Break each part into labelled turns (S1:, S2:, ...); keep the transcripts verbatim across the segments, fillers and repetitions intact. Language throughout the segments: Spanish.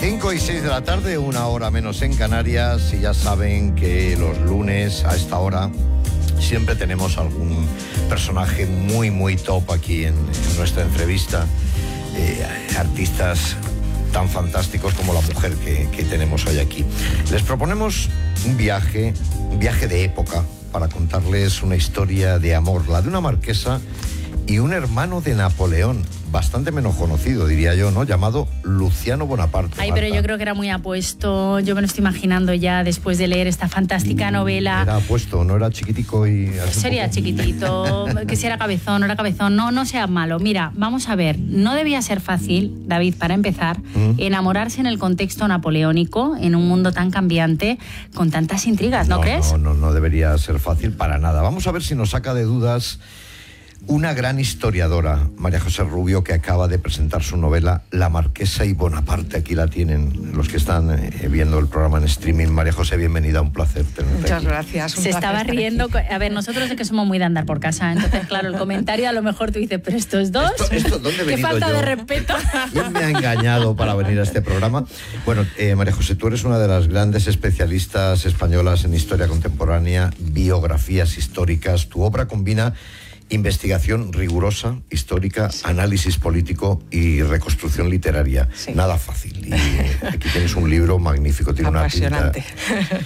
S1: cinco y seis de la tarde, una hora menos en Canarias, y ya saben que los lunes a esta hora siempre tenemos algún personaje muy, muy top aquí en, en nuestra entrevista. Eh, artistas tan fantásticos como la mujer que, que tenemos hoy aquí. Les proponemos un viaje, un viaje de época, para contarles una historia de amor, la de una marquesa y un hermano de Napoleón, bastante menos conocido, diría yo, ¿no? Llamado Luciano Bonaparte.
S2: Ay,
S1: Marta.
S2: pero yo creo que era muy apuesto. Yo me lo estoy imaginando ya después de leer esta fantástica novela.
S1: Era apuesto, no era chiquitico y...
S2: Sería chiquitito, que si era cabezón, no era cabezón. No, no sea malo. Mira, vamos a ver. No debía ser fácil, David, para empezar, ¿Mm? enamorarse en el contexto napoleónico, en un mundo tan cambiante, con tantas intrigas, ¿no,
S1: no
S2: crees?
S1: No, no, no debería ser fácil para nada. Vamos a ver si nos saca de dudas una gran historiadora, María José Rubio, que acaba de presentar su novela La Marquesa y Bonaparte. Aquí la tienen los que están eh, viendo el programa en streaming. María José, bienvenida, un placer tenerte
S3: Muchas
S1: aquí.
S3: gracias.
S2: Se estaba riendo. Aquí. A ver, nosotros es que somos muy de andar por casa, entonces, claro, el comentario a lo mejor tú dices, pero estos dos,
S1: esto, esto, ¿dónde he
S2: qué falta
S1: yo?
S2: de respeto.
S1: ¿Quién me ha engañado para venir a este programa? Bueno, eh, María José, tú eres una de las grandes especialistas españolas en historia contemporánea, biografías históricas. Tu obra combina investigación rigurosa, histórica, sí. análisis político y reconstrucción literaria. Sí. Nada fácil. Y eh, aquí tienes un libro magnífico, tiene
S3: apasionante.
S1: Una pinta...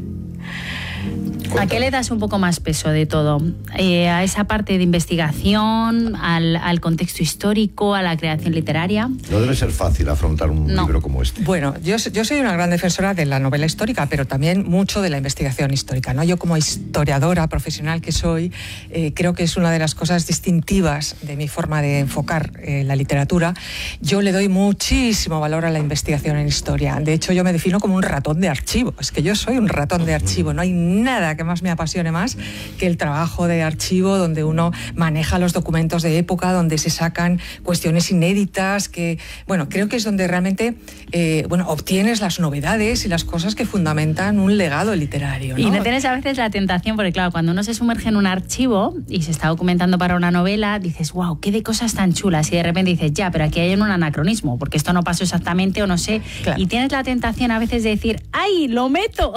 S2: ¿A qué le das un poco más peso de todo? Eh, ¿A esa parte de investigación, al, al contexto histórico, a la creación literaria?
S1: No debe ser fácil afrontar un
S2: no.
S1: libro como este.
S3: Bueno, yo, yo soy una gran defensora de la novela histórica, pero también mucho de la investigación histórica, ¿no? Yo, como historiadora profesional que soy, eh, creo que es una de las cosas distintivas de mi forma de enfocar eh, la literatura. Yo le doy muchísimo valor a la investigación en historia. De hecho, yo me defino como un ratón de archivo. Es que yo soy un ratón de archivo. No hay nada que más me apasione más que el trabajo de archivo, donde uno maneja los documentos de época, donde se sacan cuestiones inéditas, que, bueno, creo que es donde realmente eh, bueno, obtienes las novedades y las cosas que fundamentan un legado literario, ¿no?
S2: Y no tienes a veces la tentación, porque claro, cuando uno se sumerge en un archivo y se está documentando para una novela, dices, wow, qué de cosas tan chulas, y de repente dices, ya, pero aquí hay un anacronismo, porque esto no pasó exactamente o no sé, claro. Y tienes la tentación a veces de decir, ¡ay, lo meto!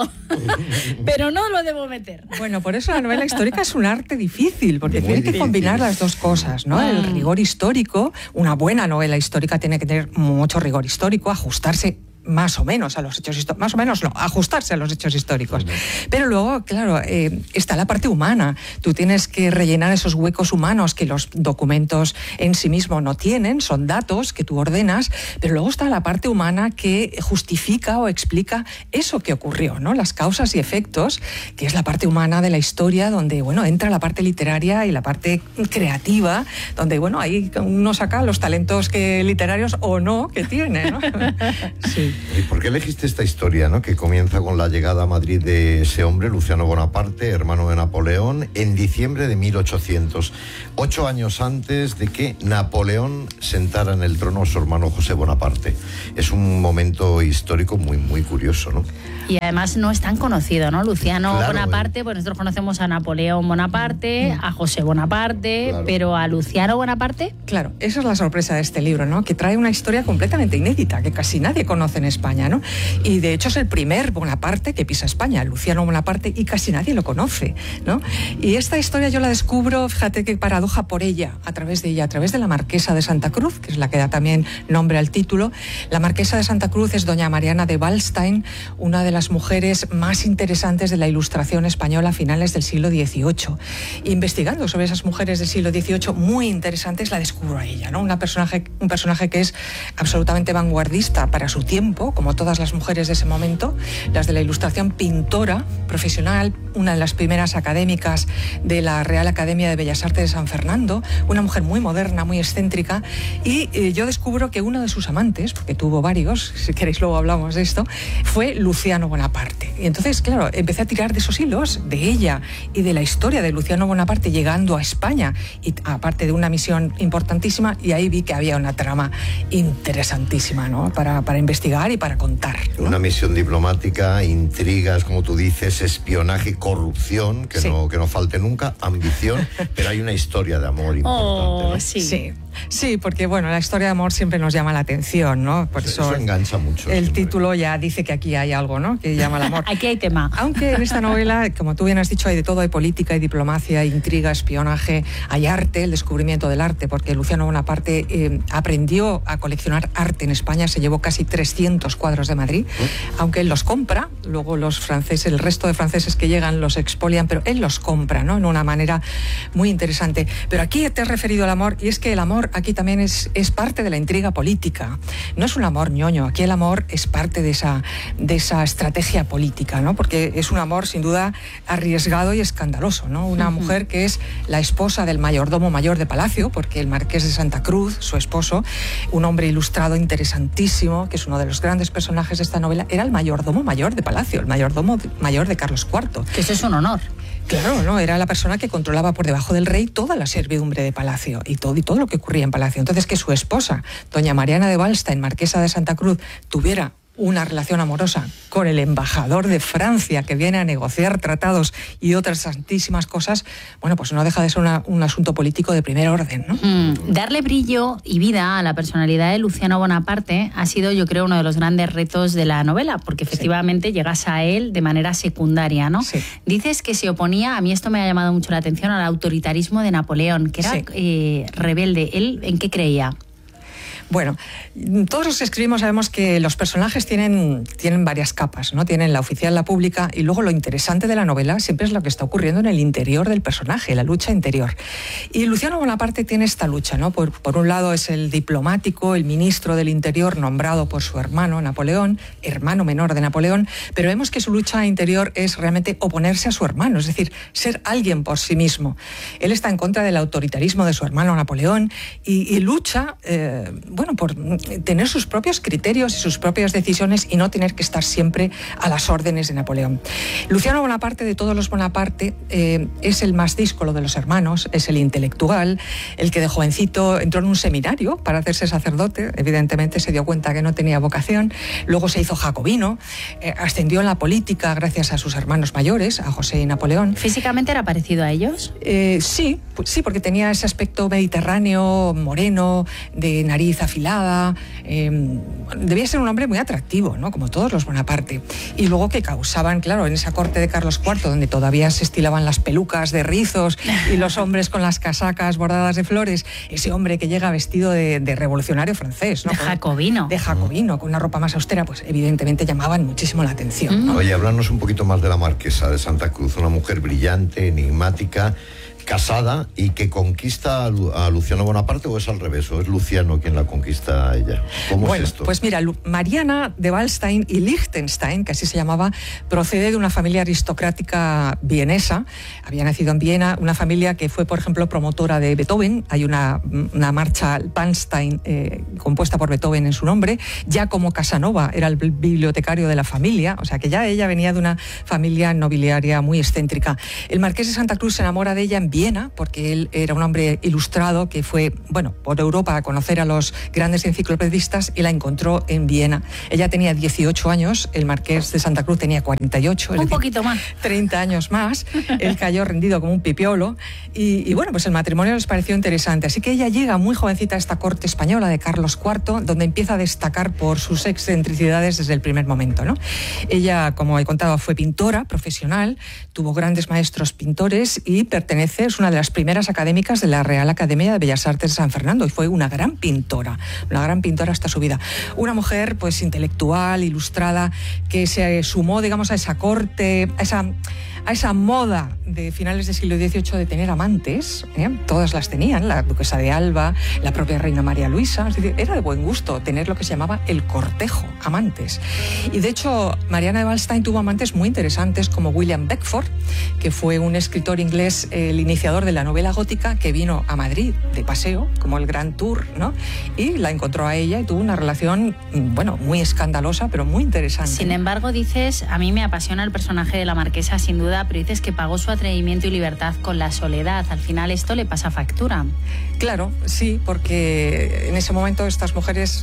S2: Pero no lo debo meter.
S3: Bueno, por eso la novela histórica es un arte difícil, porque Muy tiene difícil. que combinar las dos cosas, ¿no? Mm. El rigor histórico, una buena novela histórica tiene que tener mucho rigor histórico, ajustarse más o menos a los hechos históricos, más o menos no, ajustarse a los hechos históricos. Pero luego, claro, eh, está la parte humana. Tú tienes que rellenar esos huecos humanos que los documentos en sí mismos no tienen, son datos que tú ordenas, pero luego está la parte humana que justifica o explica eso que ocurrió, ¿no? Las causas y efectos, que es la parte humana de la historia, donde, bueno, entra la parte literaria y la parte creativa, donde, bueno, ahí uno saca los talentos que literarios o no que tiene, ¿no? Sí.
S1: ¿Y por qué elegiste esta historia, ¿no? Que comienza con la llegada a Madrid de ese hombre, Luciano Bonaparte, hermano de Napoleón, en diciembre de mil ochocientos, ocho años antes de que Napoleón sentara en el trono a su hermano José Bonaparte? Es un momento histórico muy, muy curioso, ¿no?
S2: Y además no es tan conocido, ¿no? Luciano claro, Bonaparte, pues nosotros conocemos a Napoleón Bonaparte, a José Bonaparte, claro. Pero a Luciano Bonaparte...
S3: Claro, esa es la sorpresa de este libro, ¿no? Que trae una historia completamente inédita, que casi nadie conoce en España, ¿no? Y de hecho es el primer Bonaparte que pisa España, Luciano Bonaparte, y casi nadie lo conoce, ¿no? Y esta historia yo la descubro, fíjate qué paradoja, por ella, a través de ella, a través de la Marquesa de Santa Cruz, que es la que da también nombre al título. La Marquesa de Santa Cruz es doña Mariana de Waldstein, una de las mujeres más interesantes de la Ilustración española a finales del siglo dieciocho. Investigando sobre esas mujeres del siglo dieciocho muy interesantes, la descubro a ella, ¿no? Una personaje, un personaje que es absolutamente vanguardista para su tiempo, como todas las mujeres de ese momento, las de la Ilustración, pintora profesional, una de las primeras académicas de la Real Academia de Bellas Artes de San Fernando, una mujer muy moderna, muy excéntrica, y eh, yo descubro que uno de sus amantes, porque tuvo varios, si queréis luego hablamos de esto, fue Luciano Bonaparte. Y entonces, claro, empecé a tirar de esos hilos, de ella y de la historia de Luciano Bonaparte llegando a España, y aparte de una misión importantísima, y ahí vi que había una trama interesantísima, ¿no? para, para investigar contar y para contar, ¿no?
S1: Una misión diplomática, intrigas, como tú dices, espionaje, corrupción, que, sí. no, que no falte nunca, ambición, pero hay una historia de amor importante,
S2: oh,
S1: ¿no?
S2: sí.
S3: Sí. Sí, porque bueno, la historia de amor siempre nos llama la atención, ¿no? Por eso,
S1: eso engancha mucho.
S3: El
S1: siempre.
S3: título ya dice que aquí hay algo, ¿no? Que llama al amor.
S2: Aquí hay tema.
S3: Aunque en esta novela, como tú bien has dicho, hay de todo, hay política, hay diplomacia, hay intriga, espionaje, hay arte, el descubrimiento del arte, porque Luciano Bonaparte eh, aprendió a coleccionar arte en España, se llevó casi trescientos cuadros de Madrid, ¿Eh? aunque él los compra, luego los franceses, el resto de franceses que llegan los expolian, pero él los compra, ¿no? En una manera muy interesante. Pero aquí te has referido al amor, y es que el amor aquí también es, es parte de la intriga política. No es un amor ñoño, aquí el amor es parte de esa, de esa estrategia política, ¿no? Porque es un amor sin duda arriesgado y escandaloso, ¿no? Una uh-huh. mujer que es la esposa del mayordomo mayor de Palacio, porque el marqués de Santa Cruz, su esposo, un hombre ilustrado interesantísimo, que es uno de los grandes personajes de esta novela, era el mayordomo mayor de Palacio, el mayordomo mayor de Carlos cuarto.
S2: Que eso es un honor.
S3: Claro, no, era la persona que controlaba por debajo del rey toda la servidumbre de Palacio y todo, y todo lo que ocurría en Palacio. Entonces, que su esposa, doña Mariana de Wallstein, marquesa de Santa Cruz, tuviera una relación amorosa con el embajador de Francia que viene a negociar tratados y otras tantísimas cosas, bueno, pues no deja de ser una, un asunto político de primer orden, ¿no?
S2: Mm, darle brillo y vida a la personalidad de Luciano Bonaparte ha sido, yo creo, uno de los grandes retos de la novela, porque efectivamente sí. llegas a él de manera secundaria, ¿no? Sí. Dices que se oponía, a mí esto me ha llamado mucho la atención, al autoritarismo de Napoleón, que era sí. eh, rebelde. ¿Él en qué creía?
S3: Bueno, todos los que escribimos sabemos que los personajes tienen, tienen varias capas, ¿no? Tienen la oficial, la pública, y luego lo interesante de la novela siempre es lo que está ocurriendo en el interior del personaje, la lucha interior. Y Luciano Bonaparte tiene esta lucha, ¿no? Por, por un lado es el diplomático, el ministro del Interior nombrado por su hermano Napoleón, hermano menor de Napoleón, pero vemos que su lucha interior es realmente oponerse a su hermano, es decir, ser alguien por sí mismo. Él está en contra del autoritarismo de su hermano Napoleón y, y lucha... Eh, bueno, por tener sus propios criterios y sus propias decisiones y no tener que estar siempre a las órdenes de Napoleón. Luciano Bonaparte, de todos los Bonaparte, eh, es el más díscolo de los hermanos, es el intelectual, el que de jovencito entró en un seminario para hacerse sacerdote, evidentemente se dio cuenta que no tenía vocación, luego se hizo jacobino, eh, ascendió en la política gracias a sus hermanos mayores, a José y Napoleón.
S2: ¿Físicamente era parecido a ellos?
S3: Eh, sí, sí, porque tenía ese aspecto mediterráneo, moreno, de nariz afilada, eh, debía ser un hombre muy atractivo, ¿no? Como todos los Bonaparte. Y luego que causaban, claro, en esa corte de Carlos cuarto, donde todavía se estilaban las pelucas de rizos y los hombres con las casacas bordadas de flores, ese hombre que llega vestido de, de revolucionario francés, ¿no?
S2: De jacobino.
S3: De jacobino, con una ropa más austera, pues evidentemente llamaban muchísimo la atención, ¿no?
S1: Oye, háblanos un poquito más de la marquesa de Santa Cruz, una mujer brillante, enigmática, casada y que conquista a Luciano Bonaparte, o es al revés, o es Luciano quien la conquista a ella. ¿Cómo
S3: bueno,
S1: es esto?
S3: Pues mira, Mariana de Wallstein y Liechtenstein, que así se llamaba, procede de una familia aristocrática vienesa. Había nacido en Viena, una familia que fue, por ejemplo, promotora de Beethoven. Hay una, una marcha Bernstein eh, compuesta por Beethoven en su nombre. Ya como Casanova era el bibliotecario de la familia, o sea que ya ella venía de una familia nobiliaria muy excéntrica. El marqués de Santa Cruz se enamora de ella en Viena, porque él era un hombre ilustrado que fue, bueno, por Europa a conocer a los grandes enciclopedistas y la encontró en Viena. Ella tenía dieciocho años, el marqués de Santa Cruz tenía cuarenta y ocho.
S2: Un
S3: es decir,
S2: poquito más.
S3: treinta años más. Él cayó rendido como un pipiolo y, y bueno, pues el matrimonio les pareció interesante. Así que ella llega muy jovencita a esta corte española de Carlos cuarto, donde empieza a destacar por sus excentricidades desde el primer momento, ¿no? Ella, como he contado, fue pintora profesional, tuvo grandes maestros pintores y pertenece es una de las primeras académicas de la Real Academia de Bellas Artes de San Fernando y fue una gran pintora, una gran pintora hasta su vida. Una mujer pues intelectual, ilustrada, que se sumó, digamos, a esa corte, a esa, a esa moda de finales del siglo dieciocho de tener amantes, ¿eh? Todas las tenían, la duquesa de Alba, la propia reina María Luisa, es decir, era de buen gusto tener lo que se llamaba el cortejo, amantes. Y de hecho, Mariana de Wallstein tuvo amantes muy interesantes como William Beckford, que fue un escritor inglés, el iniciador de la novela gótica, que vino a Madrid de paseo, como el Grand Tour, ¿no? Y la encontró a ella y tuvo una relación, bueno, muy escandalosa, pero muy interesante.
S2: Sin embargo, dices, a mí me apasiona el personaje de la marquesa, sin duda, pero dices que pagó su atrevimiento y libertad con la soledad. Al final esto le pasa factura.
S3: Claro, sí, porque en ese momento estas mujeres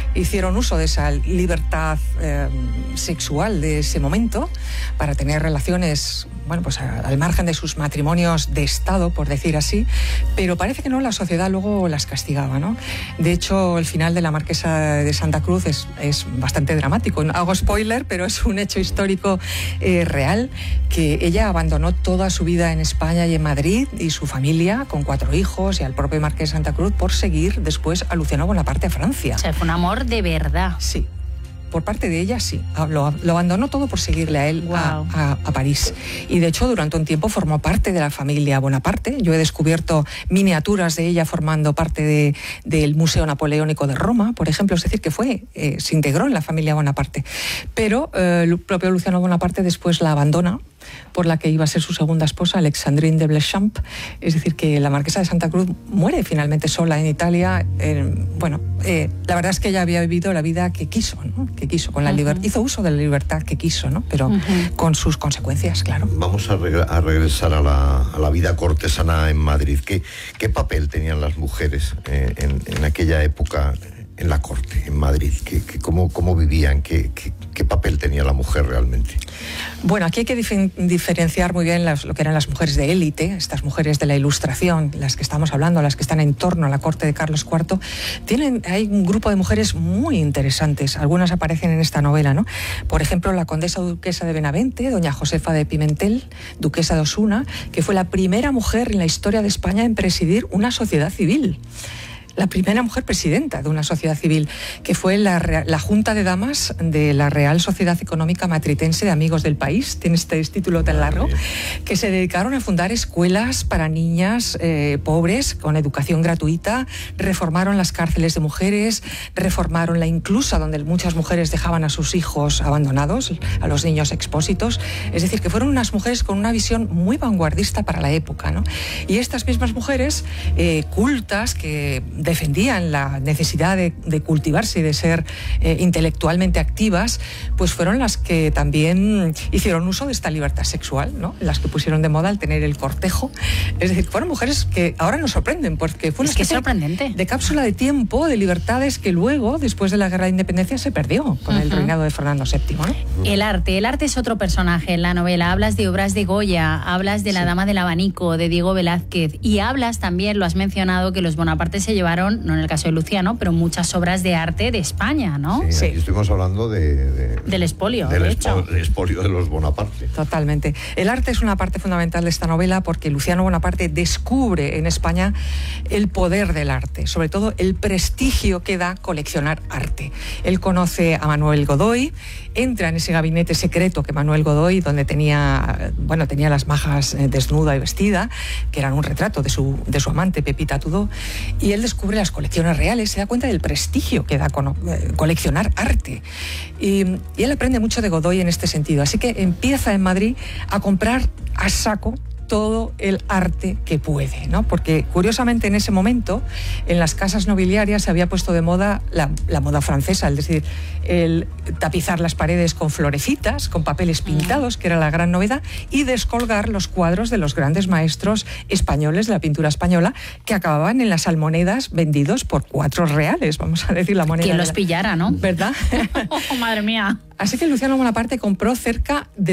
S3: hicieron uso de esa libertad eh, sexual de ese momento para tener relaciones, bueno, pues a, al margen de sus matrimonios de Estado, por decir así, pero parece que no, la sociedad luego las castigaba, ¿no? De hecho, el final de la Marquesa de Santa Cruz es, es bastante dramático. Hago spoiler, pero es un hecho histórico eh, real, que ella abandonó toda su vida en España y en Madrid y su familia, con cuatro hijos, y al propio Marqués de Santa Cruz, por seguir después a Luciano Bonaparte a Francia.
S2: O sea, fue un amor de verdad.
S3: Sí. Por parte de ella, sí. Lo, lo abandonó todo por seguirle a él wow. a, a, a París. Y de hecho, durante un tiempo formó parte de la familia Bonaparte. Yo he descubierto miniaturas de ella formando parte de, del Museo Napoleónico de Roma, por ejemplo. Es decir, que fue, eh, se integró en la familia Bonaparte. Pero eh, el propio Luciano Bonaparte después la abandona, por la que iba a ser su segunda esposa, Alexandrine de Blechamp. Es decir, que la Marquesa de Santa Cruz muere finalmente sola en Italia. Eh, bueno, eh, la verdad es que ella había vivido la vida que quiso, ¿no? Que quiso, con la uh-huh. libertad, hizo uso de la libertad que quiso, ¿no? Pero uh-huh. con sus consecuencias, claro.
S1: Vamos a, re- a regresar a la, a la vida cortesana en Madrid. ¿Qué, qué papel tenían las mujeres eh, en, en aquella época en la corte, en Madrid? ¿Qué, qué, cómo, ¿Cómo vivían? ¿Qué, qué, ¿Qué papel tenía la mujer realmente?
S3: Bueno, aquí hay que dif- diferenciar muy bien las, lo que eran las mujeres de élite, estas mujeres de la Ilustración, las que estamos hablando, las que están en torno a la corte de Carlos cuarto. Tienen, hay un grupo de mujeres muy interesantes, algunas aparecen en esta novela, ¿no? Por ejemplo, la condesa duquesa de Benavente, doña Josefa de Pimentel, duquesa de Osuna, que fue la primera mujer en la historia de España en presidir una sociedad civil. La primera mujer presidenta de una sociedad civil, que fue la, la Junta de Damas de la Real Sociedad Económica Matritense de Amigos del País, tiene este título tan largo, que se dedicaron a fundar escuelas para niñas eh, pobres con educación gratuita, reformaron las cárceles de mujeres, reformaron la inclusa, donde muchas mujeres dejaban a sus hijos abandonados, a los niños expósitos. Es decir, que fueron unas mujeres con una visión muy vanguardista para la época, ¿no? Y estas mismas mujeres eh, cultas, que defendían la necesidad de, de cultivarse y de ser eh, intelectualmente activas, pues fueron las que también hicieron uso de esta libertad sexual, ¿no? Las que pusieron de moda el tener el cortejo. Es decir, fueron mujeres que ahora nos sorprenden, porque fue una
S2: es que
S3: especie
S2: sorprendente.
S3: de cápsula de tiempo, de libertades que luego, después de la Guerra de Independencia, se perdió con uh-huh. el reinado de Fernando séptimo, ¿no?
S2: El arte, el arte es otro personaje en la novela. Hablas de obras de Goya, hablas de La sí. Dama del Abanico, de Diego Velázquez, y hablas también, lo has mencionado, que los Bonaparte se llevaron, no en el caso de Luciano, pero muchas obras de arte de España, ¿no?
S1: Sí, aquí sí. estuvimos hablando de, de,
S2: del expolio,
S1: del
S2: de
S1: expo,
S2: hecho.
S1: El expolio de los Bonaparte.
S3: Totalmente. El arte es una parte fundamental de esta novela, porque Luciano Bonaparte descubre en España el poder del arte, sobre todo el prestigio que da coleccionar arte. Él conoce a Manuel Godoy, entra en ese gabinete secreto que Manuel Godoy, donde tenía, bueno, tenía las majas eh, desnuda y vestida, que eran un retrato de su, de su amante, Pepita Tudó, y él descubre las colecciones reales, se da cuenta del prestigio que da con, eh, coleccionar arte. Y, y él aprende mucho de Godoy en este sentido, así que empieza en Madrid a comprar a saco todo el arte que puede, ¿no? Porque curiosamente en ese momento en las casas nobiliarias se había puesto de moda la, la moda francesa, es decir, el tapizar las paredes con florecitas, con papeles pintados, que era la gran novedad, y descolgar los cuadros de los grandes maestros españoles de la pintura española, que acababan en las almonedas vendidos por cuatro reales, vamos a decir la moneda.
S2: Quien los
S3: la...
S2: pillara, ¿no?
S3: ¿Verdad?
S2: Oh, madre mía.
S3: Así que Luciano Bonaparte compró cerca de